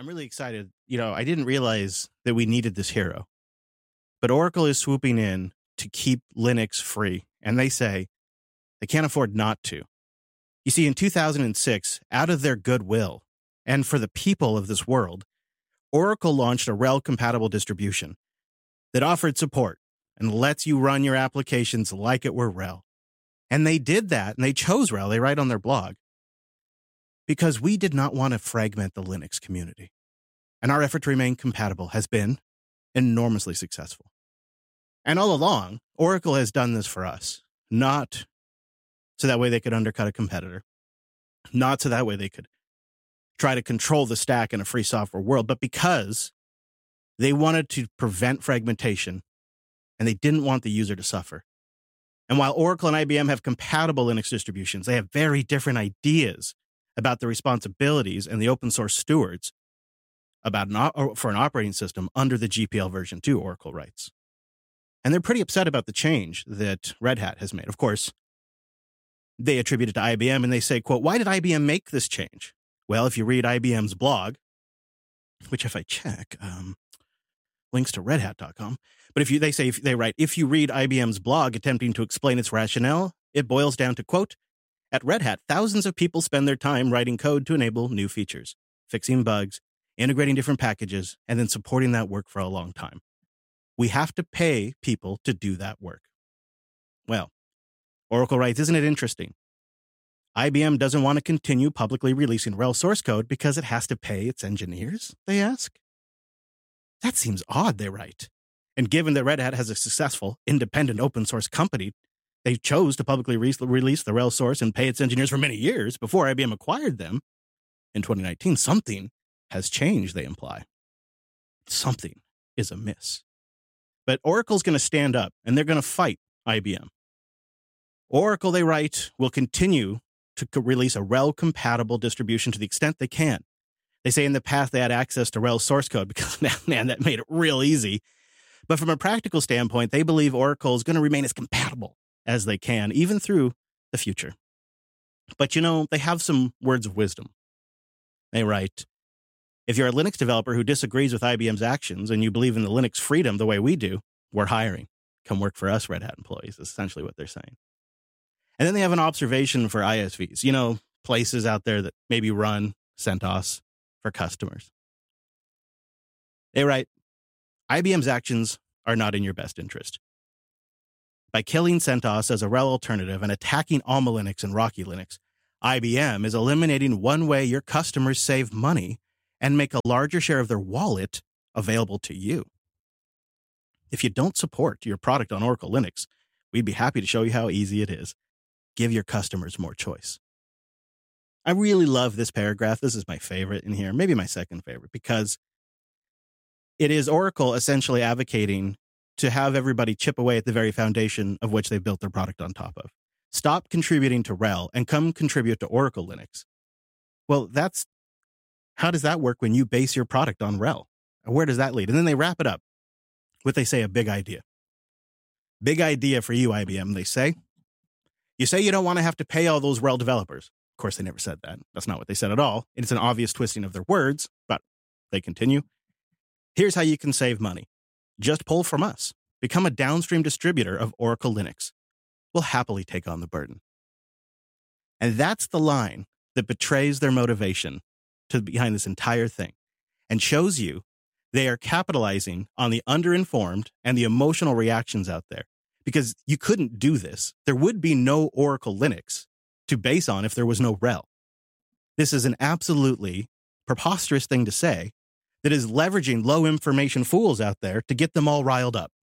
I'm really excited. I didn't realize that we needed this hero, but Oracle is swooping in to keep Linux free. And they say they can't afford not to. You see, in 2006, out of their goodwill and for the people of this world, Oracle launched a RHEL-compatible distribution that offered support and lets you run your applications like it were RHEL. And they did that, and they chose RHEL, they write on their blog, because we did not want to fragment the Linux community. And our effort to remain compatible has been enormously successful. And all along, Oracle has done this for us, not so that way they could undercut a competitor, not so that way they could try to control the stack in a free software world, but because they wanted to prevent fragmentation and they didn't want the user to suffer. And while Oracle and IBM have compatible Linux distributions, they have very different ideas about the responsibilities and the open source stewards for an operating system under the GPL version 2, Oracle writes. And they're pretty upset about the change that Red Hat has made. Of course, they attribute it to IBM and they say, quote, why did IBM make this change? Well, if you read IBM's blog, which if I check, links to redhat.com, but they write, if you read IBM's blog attempting to explain its rationale, it boils down to, quote, at Red Hat, thousands of people spend their time writing code to enable new features, fixing bugs, integrating different packages, and then supporting that work for a long time. We have to pay people to do that work. Well, Oracle writes, isn't it interesting? IBM doesn't want to continue publicly releasing RHEL source code because it has to pay its engineers, they ask. That seems odd, they write. And given that Red Hat has a successful, independent open source company, they chose to publicly release the RHEL source and pay its engineers for many years before IBM acquired them. In 2019, something has changed, they imply. Something is amiss. But Oracle's going to stand up, and they're going to fight IBM. Oracle, they write, will continue to release a RHEL-compatible distribution to the extent they can. They say in the past they had access to RHEL source code because, man, that made it real easy. But from a practical standpoint, they believe Oracle is going to remain as compatible as they can, even through the future. But, they have some words of wisdom. They write, if you're a Linux developer who disagrees with IBM's actions and you believe in the Linux freedom the way we do, we're hiring. Come work for us, Red Hat employees, is essentially what they're saying. And then they have an observation for ISVs, places out there that maybe run CentOS for customers. They write, IBM's actions are not in your best interest. By killing CentOS as a RHEL alternative and attacking Alma Linux and Rocky Linux, IBM is eliminating one way your customers save money and make a larger share of their wallet available to you. If you don't support your product on Oracle Linux, we'd be happy to show you how easy it is. Give your customers more choice. I really love this paragraph. This is my favorite in here, maybe my second favorite, because it is Oracle essentially advocating to have everybody chip away at the very foundation of which they've built their product on top of. Stop contributing to RHEL and come contribute to Oracle Linux. Well, how does that work when you base your product on RHEL? Where does that lead? And then they wrap it up with, they say, a big idea. Big idea for you, IBM, they say. You say you don't want to have to pay all those RHEL developers. Of course, they never said that. That's not what they said at all. It's an obvious twisting of their words, but they continue. Here's how you can save money. Just pull from us. Become a downstream distributor of Oracle Linux. We'll happily take on the burden. And that's the line that betrays their motivation behind this entire thing and shows you they are capitalizing on the underinformed and the emotional reactions out there. Because you couldn't do this. There would be no Oracle Linux to base on if there was no RHEL. This is an absolutely preposterous thing to say that is leveraging low information fools out there to get them all riled up.